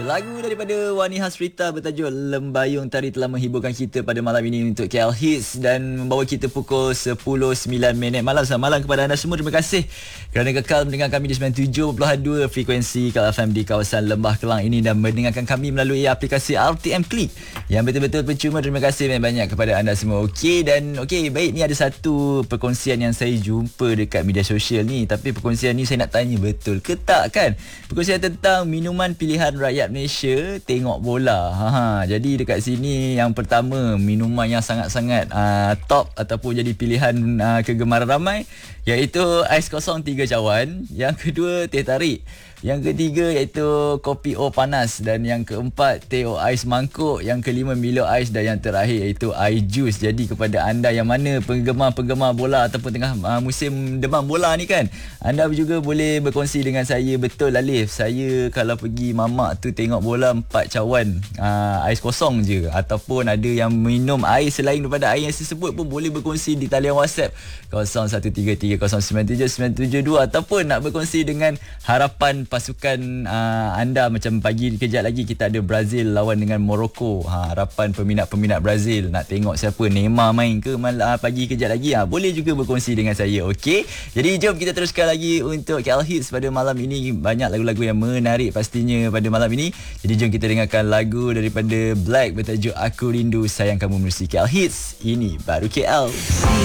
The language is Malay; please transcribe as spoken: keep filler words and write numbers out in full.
Lagu daripada Wani Hasrita bertajuk Lembayung Tari telah menghiburkan kita pada malam ini untuk K L Hits dan membawa kita pukul sepuluh sembilan minit malam. Selamat malam kepada anda semua. Terima kasih kerana kekal mendengar kami di sembilan puluh tujuh perpuluhan dua frekuensi K L F M di kawasan Lembah Kelang ini dan mendengarkan kami melalui aplikasi R T M Click yang betul-betul percuma. Terima kasih banyak-banyak kepada anda semua. Okey, dan okey, baik, ni ada satu perkongsian yang saya jumpa dekat media sosial ni, tapi perkongsian ni saya nak tanya betul ke tak kan? Perkongsian tentang minuman pilihan rakyat Malaysia tengok bola. Ha, ha. Jadi dekat sini yang pertama, minuman yang sangat-sangat uh, top ataupun jadi pilihan uh, kegemaran ramai, iaitu ais kosong tiga cawan. Yang kedua, teh tarik. Yang ketiga iaitu kopi O panas, dan yang keempat teh O ais mangkuk, yang kelima Milo ais, dan yang terakhir iaitu air jus. Jadi kepada anda yang mana penggemar-penggemar bola ataupun tengah uh, musim demam bola ni kan, anda juga boleh berkongsi dengan saya. Betul Alif, saya kalau pergi mamak tu tengok bola empat cawan uh, ais kosong je, ataupun ada yang minum air selain daripada air yang saya sebut pun boleh berkongsi di talian WhatsApp kosong satu tiga tiga kosong sembilan tujuh sembilan tujuh dua, ataupun nak berkongsi dengan harapan pasukan uh, anda. Macam pagi kejap lagi kita ada Brazil lawan dengan Morocco. Ha, harapan peminat-peminat Brazil nak tengok siapa, Neymar main ke malam pagi kejap lagi. Ha, boleh juga berkongsi dengan saya. Okey. Jadi jom kita teruskan lagi untuk K L Hits pada malam ini. Banyak lagu-lagu yang menarik pastinya pada malam ini. Jadi jom kita dengarkan lagu daripada Black bertajuk Aku Rindu Sayang Kamu menerusi K L Hits. Ini baru K L.